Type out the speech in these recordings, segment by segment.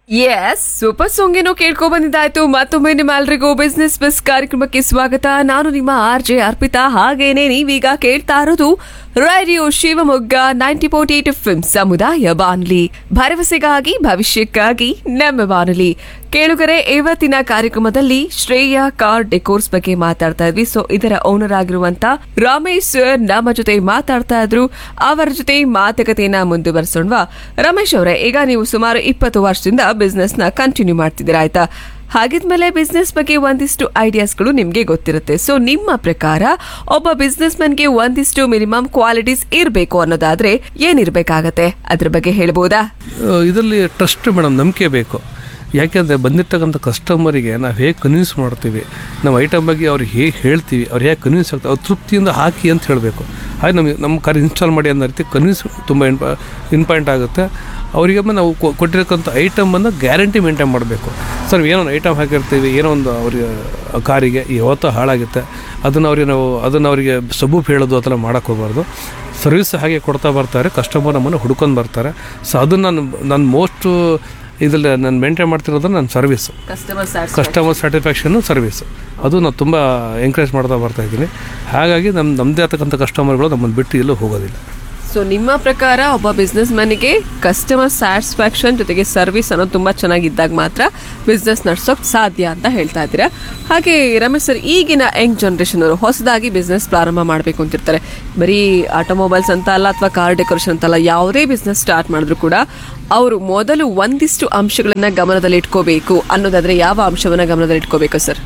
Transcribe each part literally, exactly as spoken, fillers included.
Yes super song ಏನೋ ಕೇಳ್ಕೊ ಬಂದಿದ್ದಾಯ್ತು. ಮತ್ತೊಮ್ಮೆ ನಿಮ್ಮೆಲ್ಲರಿಗೂ ಬಿಸ್ನೆಸ್ ಬಸ್ ಕಾರ್ಯಕ್ರಮಕ್ಕೆ ಸ್ವಾಗತ. ನಾನು ನಿಮ್ಮ ಆರ್ ಜೆ ಅರ್ಪಿತಾ. ಹಾಗೇನೆ ನೀವೀಗ ಕೇಳ್ತಾ ಇರೋದು radio Shivamogga ninety point eight F M ಸಮುದಾಯ ಬಾನುಲಿ, ಭರವಸೆಗಾಗಿ ಭವಿಷ್ಯಕ್ಕಾಗಿ ನಮ್ಮ ಬಾನುಲಿ. ಕೇಳುಗರೆ, ಇವತ್ತಿನ ಕಾರ್ಯಕ್ರಮದಲ್ಲಿ ಶ್ರೇಯ ಕಾರ್ ಡೆಕೋರ್ಸ್ ಬಗ್ಗೆ ಮಾತಾಡ್ತಾ ಇದ್ವಿ. ಸೊ ಇದರ ಓನರ್ ಆಗಿರುವಂತ ರಮೇಶ್ ಸರ್ ನಮ್ಮ ಜೊತೆ ಮಾತಾಡ್ತಾ ಇದ್ರು. ಅವರ ಜೊತೆ ಮಾತುಕತೆಯನ್ನ ಮುಂದುವರಿಸೋಣವಾ? ರಮೇಶ್ ಅವರೇ, ಈಗ ನೀವು ಸುಮಾರು ಇಪ್ಪತ್ತು ವರ್ಷದಿಂದ ಬಿಸ್ನೆಸ್ ನ ಕಂಟಿನ್ಯೂ ಮಾಡ್ತಿದ್ದೀರಾ, ಆಯ್ತಾ? ಹಾಗಿದ್ಮೇಲೆ ಬಿಸ್ನೆಸ್ ಬಗ್ಗೆ ಒಂದಿಷ್ಟು ಐಡಿಯಾಸ್ಗಳು ನಿಮ್ಗೆ ಗೊತ್ತಿರುತ್ತೆ. ಸೊ ನಿಮ್ಮ ಪ್ರಕಾರ ಒಬ್ಬ ಬಿಸ್ನೆಸ್ ಮನ್ಗೆ ಒಂದಿಷ್ಟು ಮಿನಿಮಮ್ ಕ್ವಾಲಿಟೀಸ್ ಇರಬೇಕು ಅನ್ನೋದಾದ್ರೆ ಏನಿರ್ಬೇಕಾಗತ್ತೆ, ಅದ್ರ ಬಗ್ಗೆ ಹೇಳ್ಬೋದಾ? ಇದರಲ್ಲಿ ಟ್ರಸ್ಟ್ ಮೇಡಮ್, ನಂಬಿಕೆ ಬೇಕು. ಯಾಕೆಂದರೆ ಬಂದಿರ್ತಕ್ಕಂಥ ಕಸ್ಟಮರಿಗೆ ನಾವು ಹೇಗೆ ಕನ್ವಿನ್ಸ್ ಮಾಡ್ತೀವಿ, ನಾವು ಐಟಮ್ ಬಗ್ಗೆ ಅವ್ರಿಗೆ ಹೇಗೆ ಹೇಳ್ತೀವಿ, ಅವ್ರು ಹೇಗೆ ಕನ್ವಿನ್ಸ್ ಆಗ್ತಾರೆ, ಅವ್ರು ತೃಪ್ತಿಯಿಂದ ಹಾಕಿ ಅಂತ ಹೇಳಬೇಕು. ಹಾಗೆ ನಮಗೆ ನಮ್ಮ ಕಾರ್ ಇನ್ಸ್ಟಾಲ್ ಮಾಡಿ ಅನ್ನೋ ರೀತಿ ಕನ್ವಿನ್ಸ್ ತುಂಬ ಇಂಪ ಇಂಪಾರ್ಟೆಂಟ್ ಆಗುತ್ತೆ. ಅವರಿಗೆ ನಾವು ಕೊಟ್ಟಿರ್ತಕ್ಕಂಥ ಐಟಮನ್ನು ಗ್ಯಾರಂಟಿ ಮೇಂಟೈನ್ ಮಾಡಬೇಕು. ಸರ್, ಏನೋ ಒಂದು ಐಟಮ್ ಹಾಕಿರ್ತೀವಿ, ಏನೋ ಒಂದು ಅವ್ರಿಗೆ ಕಾರಿಗೆ ಯಾವತ್ತೋ ಹಾಳಾಗುತ್ತೆ, ಅದನ್ನು ಅವ್ರಿಗೆ ನಾವು ಅದನ್ನು ಅವರಿಗೆ ಸಬೂಬ್ ಹೇಳೋದು ಆ ಥರ ಮಾಡೋಕ್ಕೆ ಹೋಗಬಾರ್ದು. ಸರ್ವಿಸ್ ಹಾಗೆ ಕೊಡ್ತಾ ಬರ್ತಾರೆ, ಕಸ್ಟಮರ್ ನಮ್ಮನ್ನು ಹುಡ್ಕೊಂಡು ಬರ್ತಾರೆ. ಸೊ ಅದನ್ನು ನಾನು ನಾನು ಮೋಸ್ಟು ಇದರಲ್ಲಿ ನಾನು ಮೇಂಟೈನ್ ಮಾಡ್ತಿರೋದು ನನ್ನ ಸರ್ವಿಸು, ಕಸ್ಟಮರ್ ಸ್ಯಾಟಿಸ್ಫ್ಯಾಕ್ಷನ್ನು ಸರ್ವಿಸು. ಅದು ನಾನು ತುಂಬ ಎಂಕರೇಜ್ ಮಾಡ್ತಾ ಬರ್ತಾಯಿದ್ದೀನಿ. ಹಾಗಾಗಿ ನಮ್ಮ ನಮ್ಮದೇ ಆಗ್ತಕ್ಕಂಥ ಕಸ್ಟಮರ್ಗಳು ನಮ್ಮನ್ನು ಬಿಟ್ಟು ಎಲ್ಲೂ ಹೋಗೋದಿಲ್ಲ. ಸೊ ನಿಮ್ಮ ಪ್ರಕಾರ ಒಬ್ಬ ಬಿಸ್ನೆಸ್ ಮನಿಗೆ ಕಸ್ಟಮರ್ ಸ್ಯಾಟಿಸ್ಫ್ಯಾಕ್ಷನ್ ಜೊತೆಗೆ ಸರ್ವಿಸ್ ಅನ್ನೋದು ತುಂಬ ಚೆನ್ನಾಗಿದ್ದಾಗ ಮಾತ್ರ ಬಿಸ್ನೆಸ್ ನಡೆಸೋಕೆ ಸಾಧ್ಯ ಅಂತ ಹೇಳ್ತಾ ಇದ್ದೀರಾ. ಹಾಗೆ ರಮೇಶ್ ಸರ್, ಈಗಿನ ಯಂಗ್ ಜನ್ರೇಷನ್ ಅವರು ಹೊಸದಾಗಿ ಬಿಸ್ನೆಸ್ ಪ್ರಾರಂಭ ಮಾಡಬೇಕು ಅಂತಿರ್ತಾರೆ. ಬರೀ ಆಟೋಮೊಬೈಲ್ಸ್ ಅಂತ ಅಲ್ಲ, ಅಥವಾ ಕಾರ್ ಡೆಕೋರೇಷನ್ ಅಂತಲ್ಲ, ಯಾವುದೇ ಬಿಸ್ನೆಸ್ ಸ್ಟಾರ್ಟ್ ಮಾಡಿದ್ರು ಕೂಡ ಅವರು ಮೊದಲು ಒಂದಿಷ್ಟು ಅಂಶಗಳನ್ನ ಗಮನದಲ್ಲಿ ಇಟ್ಕೋಬೇಕು ಅನ್ನೋದಾದ್ರೆ ಯಾವ ಅಂಶವನ್ನ ಗಮನದಲ್ಲಿ ಇಟ್ಕೋಬೇಕು ಸರ್?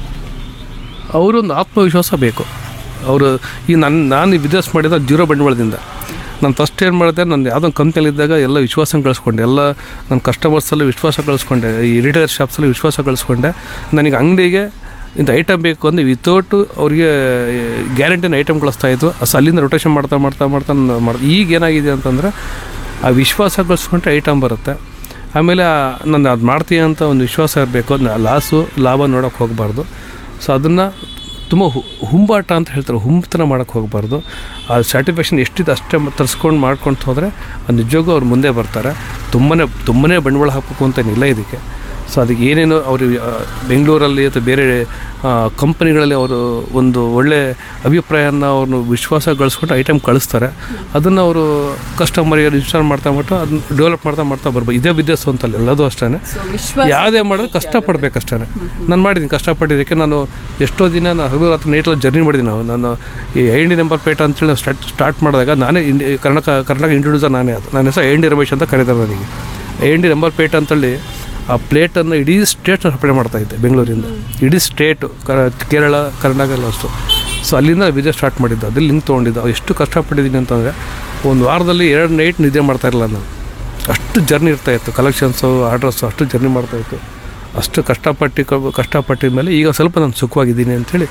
ಅವರೊಂದು ಆತ್ಮವಿಶ್ವಾಸ ಬೇಕು. ಅವರು ಈ ನನ್ನ ನಾನು ಬಿಸ್ನೆಸ್ ಮಾಡಿದ ಜೀರೋ ಬಂಡವಾಳದಿಂದ. ನಾನು ಫಸ್ಟ್ ಏನು ಮಾಡಿದೆ, ನಾನು ಯಾವುದೊಂದು ಕಂಪ್ನಿಯಲ್ಲಿದ್ದಾಗ ಎಲ್ಲ ವಿಶ್ವಾಸ ಗಳಿಸ್ಕೊಂಡೆ, ಎಲ್ಲ ನನ್ನ ಕಸ್ಟಮರ್ಸಲ್ಲಿ ವಿಶ್ವಾಸ ಗಳಿಸ್ಕೊಂಡೆ, ಈ ರಿಟೇಲ್ ಶಾಪ್ಸಲ್ಲಿ ವಿಶ್ವಾಸ ಗಳಿಸ್ಕೊಂಡೆ. ನನಗೆ ಅಂಗಡಿಗೆ ಇಂಥ ಐಟಮ್ ಬೇಕು ಅಂದರೆ ವಿತೌಟ್ ಅವ್ರಿಗೆ ಗ್ಯಾರಂಟಿನ ಐಟಮ್ ಕಳಿಸ್ತಾಯಿತ್ತು. ಅಸ್ ಅಲ್ಲಿಂದ ರೊಟೇಷನ್ ಮಾಡ್ತಾ ಮಾಡ್ತಾ ಮಾಡ್ತಾ ಮಾಡಿ ಈಗ ಏನಾಗಿದೆ ಅಂತಂದರೆ, ಆ ವಿಶ್ವಾಸ ಗಳಿಸ್ಕೊಂಡ್ರೆ ಐಟಮ್ ಬರುತ್ತೆ. ಆಮೇಲೆ ನಾನು ಅದು ಮಾಡ್ತೀನಿ ಅಂತ ಒಂದು ವಿಶ್ವಾಸ ಇರಬೇಕು. ಲಾಸು ಲಾಭ ನೋಡೋಕ್ಕೆ ಹೋಗಬಾರ್ದು. ಸೊ ಅದನ್ನು ತುಂಬ ಹುಂಬಾಟ ಅಂತ ಹೇಳ್ತಾರೆ, ಹುಂಬತನ ಮಾಡೋಕ್ಕೆ ಹೋಗಬಾರ್ದು. ಆ ಸ್ಯಾಟಿಸ್ಫ್ಯಾಕ್ಷನ್ ಎಷ್ಟಿದೆ ಅಷ್ಟೇ ತರಿಸ್ಕೊಂಡು ಮಾಡ್ಕೊಂಡು ಹೋದರೆ ಅದು ನಿಜವಾಗೂ ಅವ್ರು ಮುಂದೆ ಬರ್ತಾರೆ. ತುಂಬನೇ ತುಂಬನೇ ಬಂಡವಾಳ ಹಾಕಬೇಕು ಅಂತೇನಿಲ್ಲ ಇದಕ್ಕೆ. ಸೊ ಅದಕ್ಕೆ ಏನೇನು ಅವರು ಬೆಂಗಳೂರಲ್ಲಿ ಅಥವಾ ಬೇರೆ ಕಂಪ್ನಿಗಳಲ್ಲಿ ಅವರು ಒಂದು ಒಳ್ಳೆ ಅಭಿಪ್ರಾಯನ ಅವ್ರನ್ನ ವಿಶ್ವಾಸ ಗಳಿಸ್ಕೊಂಡು ಐಟಮ್ ಕಳಿಸ್ತಾರೆ. ಅದನ್ನು ಅವರು ಕಸ್ಟಮರಿಗೆ ಇನ್ಸ್ಟಾಲ್ ಮಾಡ್ತಾ ಮಾಡ್ತಾ ಅದನ್ನ ಡೆವಲಪ್ ಮಾಡ್ತಾ ಮಾಡ್ತಾ ಬರ್ಬೋದು. ಇದೇ ಬಿಸ್ನೆಸ್ ಅಂತಲ್ಲ, ಎಲ್ಲದೂ ಅಷ್ಟೇ. ಯಾವುದೇ ಮಾಡಿದ್ರೆ ಕಷ್ಟಪಡಬೇಕಷ್ಟೇ. ನಾನು ಮಾಡಿದ್ದೀನಿ, ಕಷ್ಟಪಟ್ಟಿದ್ದಕ್ಕೆ ನಾನು ಎಷ್ಟೋ ದಿನ ನಾನು ಹಗಲು ರಾತ್ರಿ ನೈಟಲ್ಲಿ ಜರ್ನಿ ಮಾಡಿದ್ದೀನಿ. ನಾವು ನಾನು ಈ I N D number plate ಅಂತೇಳಿ ನಾವು ಸ್ಟಾರ್ಟ್ ಸ್ಟಾರ್ಟ್ ಮಾಡಿದಾಗ ನಾನೇ ಇಂಡಿ ಕರ್ನಾಟಕ ಕರ್ನಾಟಕ ಇಂಟ್ರೊಡ್ಯೂಸರ್ ನಾನೇ. ಅದು ನನ್ನ ಹೆಸರು ಐ ಎನ್ ಡಿ ರಮೇಶ್ ಅಂತ ಕರೀತಾರೆ ನನಗೆ. I N D number plate ಅಂತೇಳಿ ಆ ಪ್ಲೇಟನ್ನು ಇಡೀ ಸ್ಟೇಟ್ನ ಸಪ್ಲೈ ಮಾಡ್ತಾಯಿದ್ದೆ ಬೆಂಗಳೂರಿಂದ. ಇಡೀ ಸ್ಟೇಟು ಕೇರಳ ಕರ್ನಾಟಕ ಎಲ್ಲ ಅಷ್ಟು. ಸೊ ಅಲ್ಲಿಂದ ಬಿಸ್ನೆಸ್ ಸ್ಟಾರ್ಟ್ ಮಾಡಿದ್ದು, ಅದಲ್ಲಿ ಲಿಂಕ್ ತೊಗೊಂಡಿದ್ದು. ಎಷ್ಟು ಕಷ್ಟಪಟ್ಟಿದ್ದೀನಿ ಅಂತಂದರೆ ಒಂದು ವಾರದಲ್ಲಿ ಎರಡು ನೈಟ್ ನಿದ್ದೆ ಮಾಡ್ತಾಯಿರಲಿಲ್ಲ ನಾನು. ಅಷ್ಟು ಜರ್ನಿ ಇರ್ತಾಯಿತ್ತು, ಕಲೆಕ್ಷನ್ಸು ಆರ್ಡ್ರಸ್ಸು ಅಷ್ಟು ಜರ್ನಿ ಮಾಡ್ತಾಯಿತ್ತು. ಅಷ್ಟು ಕಷ್ಟಪಟ್ಟು ಕಷ್ಟಪಟ್ಟಿದ ಮೇಲೆ ಈಗ ಸ್ವಲ್ಪ ನಾನು ಸುಖವಾಗಿದ್ದೀನಿ ಅಂಥೇಳಿ.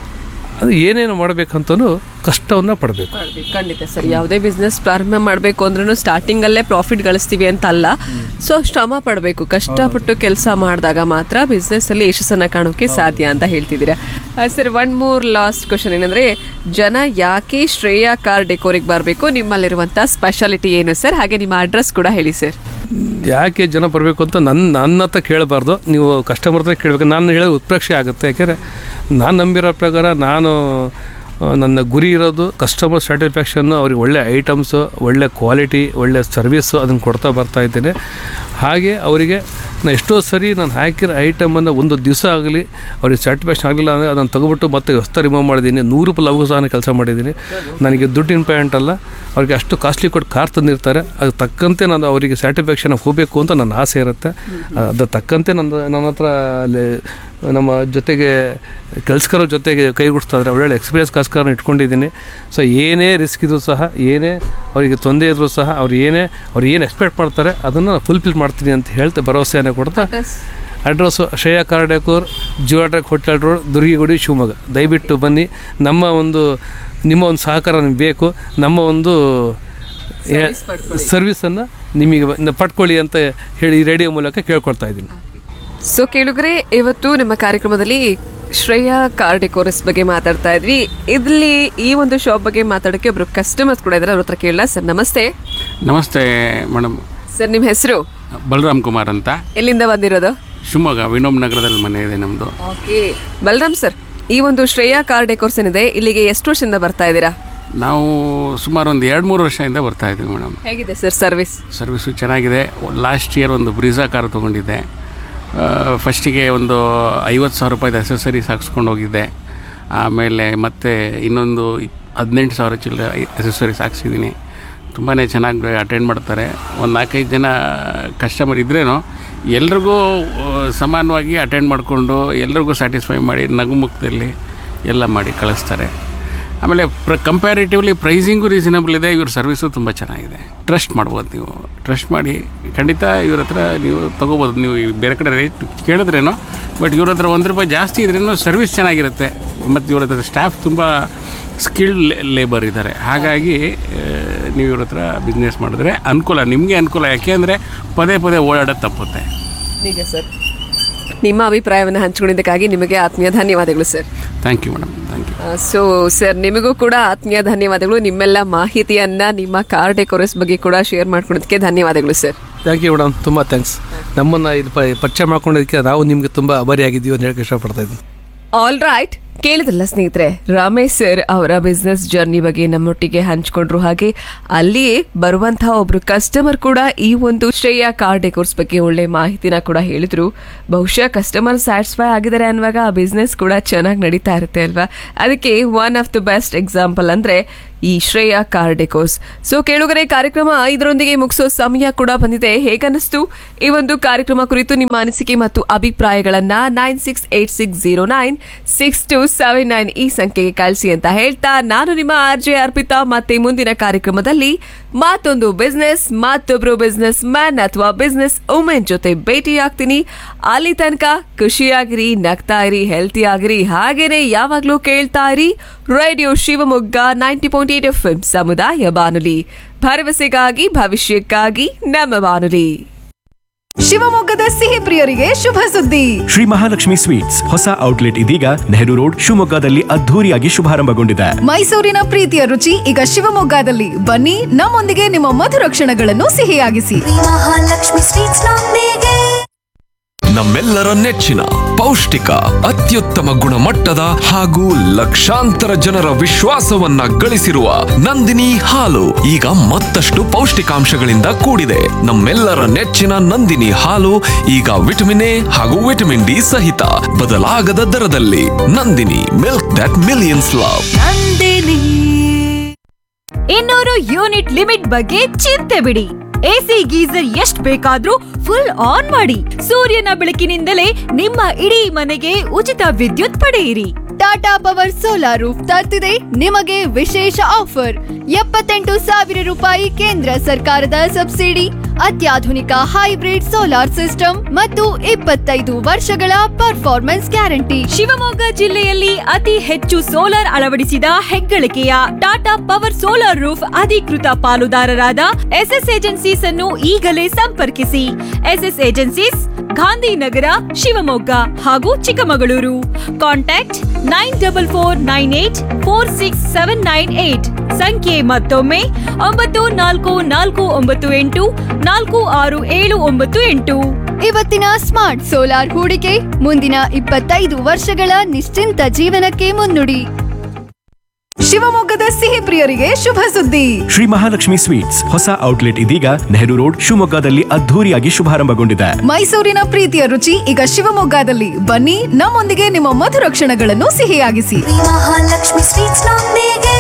ಅದು ಏನೇನು ಮಾಡಬೇಕಂತನೂ ಕಷ್ಟವನ್ನು ಪಡಬೇಕು. ಖಂಡಿತ ಸರ್, ಯಾವುದೇ ಬಿಸ್ನೆಸ್ ಪ್ರಾರಂಭ ಮಾಡಬೇಕು ಅಂದ್ರೂ ಸ್ಟಾರ್ಟಿಂಗಲ್ಲೇ ಪ್ರಾಫಿಟ್ ಗಳಿಸ್ತೀವಿ ಅಂತ ಅಲ್ಲ. ಸೊ ಶ್ರಮ ಪಡಬೇಕು, ಕಷ್ಟಪಟ್ಟು ಕೆಲಸ ಮಾಡಿದಾಗ ಮಾತ್ರ ಬಿಸ್ನೆಸ್ಸಲ್ಲಿ ಯಶಸ್ಸನ್ನು ಕಾಣೋಕ್ಕೆ ಸಾಧ್ಯ ಅಂತ ಹೇಳ್ತಿದ್ದೀರಾ. ಸರ್, ಒನ್ ಮೂರ್ ಲಾಸ್ಟ್ ಕ್ವಶನ್ ಏನಂದರೆ, ಜನ ಯಾಕೆ ಶ್ರೇಯಾ ಕಾರ್ ಡೆಕೋರಿಗೆ ಬರಬೇಕು? ನಿಮ್ಮಲ್ಲಿರುವಂಥ ಸ್ಪೆಷಾಲಿಟಿ ಏನು ಸರ್? ಹಾಗೆ ನಿಮ್ಮ ಅಡ್ರೆಸ್ ಕೂಡ ಹೇಳಿ ಸರ್. ಯಾಕೆ ಜನ ಬರಬೇಕು ಅಂತ ನನ್ನ ನನ್ನ ಹತ್ರ ಕೇಳಬಾರ್ದು, ನೀವು ಕಸ್ಟಮರ್ ಹತ್ರ ಕೇಳಬೇಕು. ನಾನು ಹೇಳೋದು ಉತ್ಪ್ರೇಕ್ಷೆ ಆಗುತ್ತೆ. ಯಾಕೆಂದರೆ ನಾನು ನಂಬಿರೋ ಪ್ರಕಾರ ನಾನು ನನ್ನ ಗುರಿ ಇರೋದು ಕಸ್ಟಮರ್ ಸ್ಯಾಟಿಸ್ಫ್ಯಾಕ್ಷನ್ನು, ಅವ್ರಿಗೆ ಒಳ್ಳೆ ಐಟಮ್ಸು, ಒಳ್ಳೆ ಕ್ವಾಲಿಟಿ, ಒಳ್ಳೆ ಸರ್ವಿಸ್ಸು ಅದನ್ನು ಕೊಡ್ತಾ ಬರ್ತಾ ಇದ್ದೇನೆ. ಹಾಗೆ ಅವರಿಗೆ ನಾನು ಎಷ್ಟೋ ಸರಿ ನಾನು ಹಾಕಿರೋ ಐಟಮನ್ನು ಒಂದು ದಿವಸ ಆಗಲಿ ಅವ್ರಿಗೆ ಸ್ಯಾಟಿಸ್ಫ್ಯಾಕ್ಷನ್ ಆಗಲಿಲ್ಲ ಅಂದರೆ ಅದನ್ನು ತೆಗೆದುಬಿಟ್ಟು ಮತ್ತೆ ಹೊಸ ರಿಮೂವ್ ಮಾಡಿದ್ದೀನಿ. ನೂರು ರೂಪಾಯಿ ಲಘು ಕೆಲಸ ಮಾಡಿದ್ದೀನಿ. ನನಗೆ ದುಡ್ಡು ಇಂಪಾರ್ಟೆಂಟ್ ಅಲ್ಲ, ಅವ್ರಿಗೆ ಅಷ್ಟು ಕಾಸ್ಟ್ಲಿ ಕೊಟ್ಟು ಕಾರ್ ತಂದಿರ್ತಾರೆ. ಅದು ತಕ್ಕಂತೆ ನಾನು ಅವರಿಗೆ ಸ್ಯಾಟಿಸ್ಫ್ಯಾಕ್ಷನ್ ಹೋಗಬೇಕು ಅಂತ ನನ್ನ ಆಸೆ ಇರುತ್ತೆ. ಅದು ತಕ್ಕಂತೆ ನನ್ನ ನನ್ನ ಹತ್ರ ಅಲ್ಲಿ ನಮ್ಮ ಜೊತೆಗೆ ಕೆಲಸಗಾರ ಜೊತೆಗೆ ಕೈಗೂಡಿಸ್ತಾ ಇದ್ದಾರೆ. ಒಳ್ಳೆ ಎಕ್ಸ್ಪೀರಿಯನ್ಸ್ ಕೆಲಸಗಾರನ ಇಟ್ಕೊಂಡಿದ್ದೀನಿ. ಸೊ ಏನೇ ರಿಸ್ಕ್ ಇದ್ರೂ ಸಹ, ಏನೇ ಅವರಿಗೆ ತೊಂದರೆ ಇದ್ರೂ ಸಹ, ಅವ್ರು ಏನೇ ಅವ್ರು ಏನು ಎಕ್ಸ್ಪೆಕ್ಟ್ ಮಾಡ್ತಾರೆ ಅದನ್ನು ಫುಲ್ಫಿಲ್ ಮಾಡ್ತೀನಿ ಅಂತ ಹೇಳ್ತಾ ಭರವಸೆಯನ್ನು ಕೊಡ್ತಾ, address Shreya car decor, ಜಿಯೋಟ್ರೆಕ್ hotel road, Durgigudi, Shivamogga. ದಯವಿಟ್ಟು ಬನ್ನಿ. ನಮ್ಮ ಒಂದು ನಿಮ್ಮ ಒಂದು ಸಹಕಾರ ನಿಮ್ಗೆ ಬೇಕು. ನಮ್ಮ ಒಂದು ಸರ್ವಿಸನ್ನು ನಿಮಗೆ ಪಡ್ಕೊಳ್ಳಿ ಅಂತ ಹೇಳಿ ರೇಡಿಯೋ ಮೂಲಕ ಕೇಳ್ಕೊಳ್ತಾ ಇದ್ದೀನಿ. ಸೊ ಕೇಳುಗರೆ, ಇವತ್ತು ನಮ್ಮ ಕಾರ್ಯಕ್ರಮದಲ್ಲಿ ಶ್ರೇಯಾ ಕಾರ್ ಡೆಕೋರಸ್ ಬಗ್ಗೆ ಮಾತಾಡ್ತಾ ಇದ್ವಿ. ಇಲ್ಲಿ ಈ ಒಂದು ಶಾಪ್ ಬಗ್ಗೆ ಮಾತಾಡೋಕ್ಕೆ ಒಬ್ರು ಕಸ್ಟಮರ್ಸ್ ಕೂಡ ಇದ್ದಾರೆ, ಅವ್ರ ಹತ್ರ ಕೇಳಲ್ಲ. ಸರ್ ನಮಸ್ತೆ. ನಮಸ್ತೆ ಮೇಡಮ್. ಸರ್ ನಿಮ್ಮ ಹೆಸರು? ಬಲರಾಮ್ ಕುಮಾರ್ ಅಂತ. ಎಲ್ಲಿಂದ ಬಂದಿರೋದು? ಶಿವಮೊಗ್ಗ ವಿನೋಮ್ ನಗರದಲ್ಲಿ ಮನೆ ಇದೆ ನಮ್ಮದು. ಓಕೆ ಬಲರಾಮ್ ಸರ್, ಈ ಒಂದು ಶ್ರೇಯಾ ಕಾರ್ ಡೆಕೋರ್ಸ್ ಏನಿದೆ ಇಲ್ಲಿಗೆ ಎಷ್ಟು ವರ್ಷದಿಂದ ಬರ್ತಾ ಇದ್ದೀರಾ? ನಾವು ಸುಮಾರು ಒಂದು ಎರಡು ಮೂರು ವರ್ಷದಿಂದ ಬರ್ತಾ ಇದ್ದೀವಿ ಮೇಡಮ್. ಹೇಗಿದೆ ಸರ್ ಸರ್ವಿಸ್? ಸರ್ವಿಸು ಚೆನ್ನಾಗಿದೆ. ಲಾಸ್ಟ್ ಇಯರ್ ಒಂದು ಬ್ರೀಝಾ ಕಾರ್ ತೊಗೊಂಡಿದ್ದೆ. ಫಸ್ಟಿಗೆ ಒಂದು ಐವತ್ತು ಸಾವಿರ ರೂಪಾಯಿದು ಅಸೆಸರೀಸ್ ಹಾಕ್ಸ್ಕೊಂಡು ಹೋಗಿದ್ದೆ. ಆಮೇಲೆ ಮತ್ತೆ ಇನ್ನೊಂದು ಹದಿನೆಂಟು ಸಾವಿರ ಚಿಲ್ಲರೆ ಅಸೆಸರೀಸ್ ಹಾಕ್ಸಿದ್ದೀನಿ. ತುಂಬಾ ಚೆನ್ನಾಗಿ ಅಟೆಂಡ್ ಮಾಡ್ತಾರೆ. ಒಂದು ನಾಲ್ಕೈದು ಜನ ಕಸ್ಟಮರ್ ಇದ್ರೇನೋ ಎಲ್ರಿಗೂ ಸಮಾನವಾಗಿ ಅಟೆಂಡ್ ಮಾಡಿಕೊಂಡು ಎಲ್ರಿಗೂ ಸ್ಯಾಟಿಸ್ಫೈ ಮಾಡಿ ನಗುಮುಖದಲ್ಲಿ ಎಲ್ಲ ಮಾಡಿ ಕಳಿಸ್ತಾರೆ. ಆಮೇಲೆ ಪ್ರ ಕಂಪ್ಯಾರಿಟಿವ್ಲಿ ಪ್ರೈಸಿಂಗು ರೀಸನಬಲ್ ಇದೆ. ಇವ್ರ ಸರ್ವಿಸು ತುಂಬ ಚೆನ್ನಾಗಿದೆ. ಟ್ರಸ್ಟ್ ಮಾಡ್ಬೋದು, ನೀವು ಟ್ರಸ್ಟ್ ಮಾಡಿ ಖಂಡಿತ ಇವ್ರ ಹತ್ರ ನೀವು ತೊಗೋಬೋದು. ನೀವು ಬೇರೆ ಕಡೆ ರೇಟ್ ಕೇಳಿದ್ರೇನೋ, ಬಟ್ ಇವ್ರ ಹತ್ರ ಒಂದು ರೂಪಾಯಿ ಜಾಸ್ತಿ ಇದ್ರೇನೋ ಸರ್ವಿಸ್ ಚೆನ್ನಾಗಿರುತ್ತೆ. ಮತ್ತು ಇವ್ರ ಹತ್ರ ಸ್ಟಾಫ್ ತುಂಬ ಸ್ಕಿಲ್ಡ್ ಲೇಬರ್ ಇದ್ದಾರೆ. ಹಾಗಾಗಿ ನೀವು ಇವ್ರ ಹತ್ರ ಬಿಸ್ನೆಸ್ ಮಾಡಿದ್ರೆ ಅನುಕೂಲ, ನಿಮಗೆ ಅನುಕೂಲ. ಯಾಕೆ ಅಂದರೆ ಪದೇ ಪದೇ ಓಡಾಡೋದು ತಪ್ಪುತ್ತೆ. ನಿಜ ಸರ್. ನಿಮ್ಮ ಅಭಿಪ್ರಾಯವನ್ನು ಹಂಚಿಕೊಂಡಿದ್ದಕ್ಕಾಗಿ ನಿಮಗೆ ಆತ್ಮೀಯ ಧನ್ಯವಾದಗಳು sir. Thank you madam, thank you. So sir, ನಿಮಗೂ ಕೂಡ ಆತ್ಮೀಯ ಧನ್ಯವಾದಗಳು. ನಿಮ್ಮೆಲ್ಲ ಮಾಹಿತಿಯನ್ನು ನಿಮ್ಮ ಕಾರ್ ಡೆಕೋರೇಸ್ ಬಗ್ಗೆ ಕೂಡ ಶೇರ್ ಮಾಡ್ಕೊಳೋದಕ್ಕೆ ಧನ್ಯವಾದಗಳು ಸರ್. ಥ್ಯಾಂಕ್ ಯು ಮೇಡಮ್, ತುಂಬ ಥ್ಯಾಂಕ್ಸ್. ನಮ್ಮನ್ನು ಇದು ಪ ಪರಿಚಯ ಮಾಡ್ಕೊಂಡಿದ್ದಕ್ಕೆ ನಾವು ನಿಮಗೆ ತುಂಬ ಆಭಾರಿಯಾಗಿದ್ದೀವಿ ಅಂತ ಹೇಳಕ್ಕೆ ಇಷ್ಟಪಡ್ತಾ ಇದ್ದೀನಿ. ಆಲ್ ರೈಟ್, ಕೇಳಿದ್ರಲ್ಲ ಸ್ನೇಹಿತರೆ, ರಮೇಶ್ ಸರ್ ಅವರ ಬಿಸ್ನೆಸ್ ಜರ್ನಿ ಬಗ್ಗೆ ನಮ್ಮೊಟ್ಟಿಗೆ ಹಂಚ್ಕೊಂಡ್ರು. ಹಾಗೆ ಅಲ್ಲಿಯೇ ಬರುವಂತಹ ಒಬ್ರು ಕಸ್ಟಮರ್ ಕೂಡ ಈ ಒಂದು ಶ್ರೇಯಾ ಕಾರ್ ಡೆಕೋರ್ಸ್ ಬಗ್ಗೆ ಒಳ್ಳೆ ಮಾಹಿತಿನ ಕೂಡ ಹೇಳಿದ್ರು. ಬಹುಶಃ ಕಸ್ಟಮರ್ ಸ್ಯಾಟಿಸ್ಫೈ ಆಗಿದ್ದಾರೆ ಅನ್ನುವಾಗ ಆ ಬಿಸ್ನೆಸ್ ಕೂಡ ಚೆನ್ನಾಗಿ ನಡೀತಾ ಇರುತ್ತೆ ಅಲ್ವಾ. ಅದಕ್ಕೆ one of the best example ಅಂದ್ರೆ ಈ ಶ್ರೇಯಾ ಕಾರ್ ಡೆಕೋರ್ಸ್. ಸೊ ಕೇಳುಗರೆ, ಕಾರ್ಯಕ್ರಮ ಇದರೊಂದಿಗೆ ಮುಗಿಸೋ ಸಮಯ ಕೂಡ ಬಂದಿದೆ. ಹೇಗನ್ನಿಸ್ತು ಈ ಒಂದು ಕಾರ್ಯಕ್ರಮ ಕುರಿತು ನಿಮ್ಮ ಅನಿಸಿಕೆ ಮತ್ತು ಅಭಿಪ್ರಾಯಗಳನ್ನ nine six eight six zero nine six to seven nine ಈ ಸಂಖ್ಯೆಗೆ ಕಳಿಸಿ ಅಂತ ಹೇಳ್ತಾ, ನಾನು ನಿಮ್ಮ ಆರ್ ಜೆ ಅರ್ಪಿತಾ ಮತ್ತೆ ಮುಂದಿನ ಕಾರ್ಯಕ್ರಮದಲ್ಲಿ ಮತ್ತೊಂದು ಬಿಸ್ನೆಸ್, ಮತ್ತೊಬ್ರು ಬಿಸ್ನೆಸ್ ಮ್ಯಾನ್ ಅಥವಾ ಬಿಸ್ನೆಸ್ ವುಮೆನ್ ಜೊತೆ ಭೇಟಿಯಾಗ್ತೀನಿ. ಅಲ್ಲಿ ತನಕ ಖುಷಿಯಾಗಿರಿ, ನಗ್ತಾ ಇರಿ, ಹೆಲ್ತಿ ಆಗಿರಿ, ಹಾಗೇನೆ ಯಾವಾಗ್ಲೂ ಕೇಳ್ತಾ ಇರಿ radio Shivamogga ninety point eight F M ಸಮುದಾಯ ಬಾನುಲಿ, ಭರವಸೆಗಾಗಿ ಭವಿಷ್ಯಕ್ಕಾಗಿ ನಮ್ಮ ಬಾನುಲಿ. ಶಿವಮೊಗ್ಗದ ಸಿಹಿ ಪ್ರಿಯರಿಗೆ ಶುಭ ಸುದ್ದಿ. ಶ್ರೀ ಮಹಾಲಕ್ಷ್ಮಿ ಸ್ವೀಟ್ಸ್ ಹೊಸ ಔಟ್ಲೆಟ್ ಇದೀಗ ನೆಹರು ರೋಡ್ ಶಿವಮೊಗ್ಗದಲ್ಲಿ ಅದ್ಧೂರಿಯಾಗಿ ಶುಭಾರಂಭಗೊಂಡಿದೆ. ಮೈಸೂರಿನ ಪ್ರೀತಿಯ ರುಚಿ ಈಗ ಶಿವಮೊಗ್ಗದಲ್ಲಿ. ಬನ್ನಿ, ನಮ್ಮೊಂದಿಗೆ ನಿಮ್ಮ ಮಧುರ ಕ್ಷಣಗಳನ್ನು ಸಿಹಿಯಾಗಿಸಿ. ಮಹಾಲಕ್ಷ್ಮಿ ಸ್ವೀಟ್ಸ್ ನೊಂದಿಗೆ. ನಮ್ಮೆಲ್ಲರ ನೆಚ್ಚಿನ ಪೌಷ್ಟಿಕ, ಅತ್ಯುತ್ತಮ ಗುಣಮಟ್ಟದ ಹಾಗೂ ಲಕ್ಷಾಂತರ ಜನರ ವಿಶ್ವಾಸವನ್ನ ಗಳಿಸಿರುವ ನಂದಿನಿ ಹಾಲು ಈಗ ಮತ್ತಷ್ಟು ಪೌಷ್ಟಿಕಾಂಶಗಳಿಂದ ಕೂಡಿದೆ. ನಮ್ಮೆಲ್ಲರ ನೆಚ್ಚಿನ ನಂದಿನಿ ಹಾಲು ಈಗ ವಿಟಮಿನ್ ಎ ಹಾಗೂ ವಿಟಮಿನ್ ಡಿ ಸಹಿತ ಬದಲಾಗದ ದರದಲ್ಲಿ. Nandini, milk that millions love. ಇನ್ನೂರು ಯೂನಿಟ್ ಲಿಮಿಟ್ ಬಗ್ಗೆ ಚಿಂತೆ ಬಿಡಿ. ಎಸಿ ಗೀಸರ್ ಎಷ್ಟ್ ಬೇಕಾದ್ರೂ ಫುಲ್ ಆನ್ ಮಾಡಿ. ಸೂರ್ಯನ ಬೆಳಕಿನಿಂದಲೇ ನಿಮ್ಮ ಇಡೀ ಮನೆಗೆ ಉಚಿತ ವಿದ್ಯುತ್ ಪಡೆಯಿರಿ. ಟಾಟಾ ಪವರ್ ಸೋಲಾರ್ ರೂಫ್ ತರ್ತಿದೆ ನಿಮಗೆ ವಿಶೇಷ ಆಫರ್. ಎಪ್ಪತ್ತೆಂಟು ಸಾವಿರ ರೂಪಾಯಿ ಕೇಂದ್ರ ಸರ್ಕಾರದ ಸಬ್ಸಿಡಿ, ಅತ್ಯಾಧುನಿಕ ಹೈಬ್ರಿಡ್ ಸೋಲಾರ್ ಸಿಸ್ಟಮ್ ಮತ್ತು ಇಪ್ಪತ್ತೈದು ವರ್ಷಗಳ ಪರ್ಫಾರ್ಮೆನ್ಸ್ ಗ್ಯಾರಂಟಿ. ಶಿವಮೊಗ್ಗ ಜಿಲ್ಲೆಯಲ್ಲಿ ಅತಿ ಹೆಚ್ಚು ಸೋಲಾರ್ ಅಳವಡಿಸಿದ ಹೆಗ್ಗಳಿಕೆಯ ಟಾಟಾ ಪವರ್ ಸೋಲಾರ್ ರೂಫ್ ಅಧಿಕೃತ ಪಾಲುದಾರರಾದ ಎಸ್ಎಸ್ ಏಜೆನ್ಸೀಸ್ ಅನ್ನು ಈಗಲೇ ಸಂಪರ್ಕಿಸಿ. ಎಸ್ಎಸ್ ಏಜೆನ್ಸೀಸ್, ಗಾಂಧಿನಗರ, ಶಿವಮೊಗ್ಗ ಹಾಗೂ Chikkamagaluru. Contact nine double four nine eight four six seven nine eight. ಸಂಖ್ಯೆ ಮತ್ತೊಮ್ಮೆ ಒಂಬತ್ತು ನಾಲ್ಕು ನಾಲ್ಕು ಒಂಬತ್ತು ಎಂಟು ನಾಲ್ಕು ಆರು ಏಳು ಒಂಬತ್ತು ಎಂಟು. ಇವತ್ತಿನ ಸ್ಮಾರ್ಟ್ ಸೋಲಾರ್ ಹೂಡಿಕೆ ಮುಂದಿನ ಇಪ್ಪತ್ತೈದು ವರ್ಷಗಳ ನಿಶ್ಚಿಂತ ಜೀವನಕ್ಕೆ ಮುನ್ನುಡಿ. ಶಿವಮೊಗ್ಗದ ಸಿಹಿ ಪ್ರಿಯರಿಗೆ ಶುಭ ಸುದ್ದಿ. ಶ್ರೀ ಮಹಾಲಕ್ಷ್ಮಿ ಸ್ವೀಟ್ಸ್ ಹೊಸ ಔಟ್ಲೆಟ್ ಇದೀಗ ನೆಹರು ರೋಡ್ ಶಿವಮೊಗ್ಗದಲ್ಲಿ ಅದ್ಧೂರಿಯಾಗಿ ಶುಭಾರಂಭಗೊಂಡಿದೆ. ಮೈಸೂರಿನ ಪ್ರೀತಿಯ ರುಚಿ ಈಗ ಶಿವಮೊಗ್ಗದಲ್ಲಿ. ಬನ್ನಿ, ನಮ್ಮೊಂದಿಗೆ ನಿಮ್ಮ ಮಧುರ ಕ್ಷಣಗಳನ್ನು ಸಿಹಿಯಾಗಿಸಿ. ಮಹಾಲಕ್ಷ್ಮಿ ಸ್ವೀಟ್ಸ್ ನೊಂದಿಗೆ.